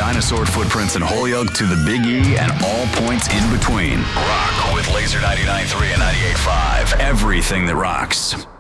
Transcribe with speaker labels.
Speaker 1: dinosaur footprints in Holyoke to the Big E and all points in between. Rock with Laser 99.3 and 98.5. Everything that rocks.